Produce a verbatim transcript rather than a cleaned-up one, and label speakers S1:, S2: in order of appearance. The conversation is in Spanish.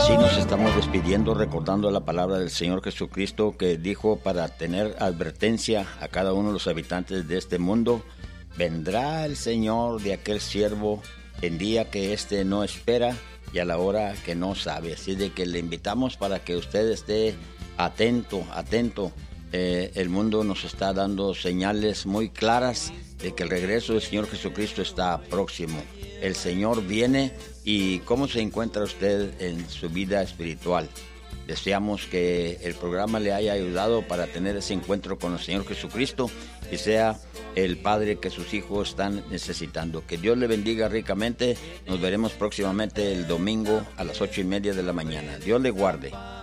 S1: así nos estamos despidiendo, recordando la palabra del Señor Jesucristo, que dijo para tener advertencia a cada uno de los habitantes de este mundo: vendrá el Señor de aquel siervo en día que éste no espera y a la hora que no sabe. Así de que le invitamos para que usted esté atento, atento. Eh, el mundo nos está dando señales muy claras de que el regreso del Señor Jesucristo está próximo. El Señor viene. ¿Y cómo se encuentra usted en su vida espiritual? Deseamos que el programa le haya ayudado para tener ese encuentro con el Señor Jesucristo y sea el Padre que sus hijos están necesitando. Que Dios le bendiga ricamente. Nos veremos próximamente el domingo a las ocho y media de la mañana. Dios le guarde.